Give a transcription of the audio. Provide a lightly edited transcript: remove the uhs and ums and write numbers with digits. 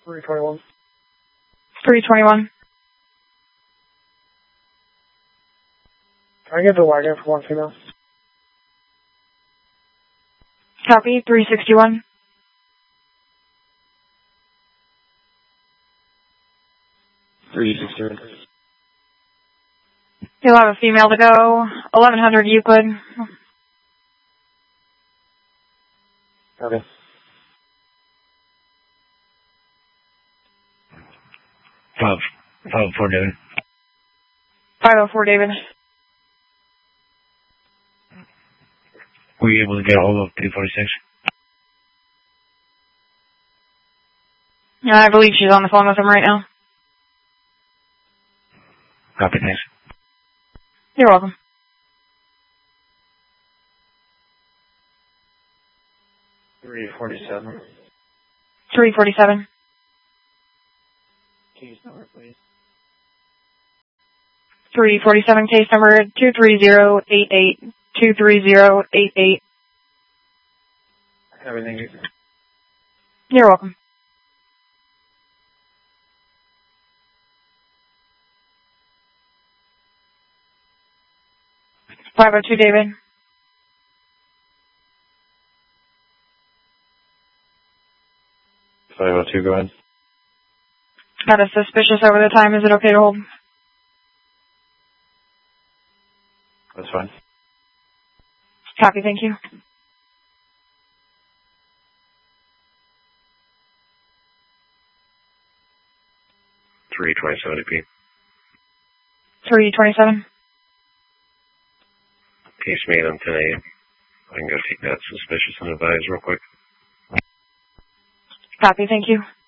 321. 321. Can I get the wagon for one female? Copy. 361. You'll have a female to go. 1100 Euclid. Okay. 504 David. 504 David. Were you able to get a hold of 346? Yeah, I believe she's on the phone with him right now. Copy, thanks. You're welcome. $347. 347. Case number, please. 347, case number 23088. 23088. Everything. You're welcome. $502 David. $502, go ahead. Got a suspicious over the time. Is it okay to hold? That's fine. Copy, thank you. $327 327. Case made on 10 a.m. I can go take that suspicious and advise real quick. Copy, thank you.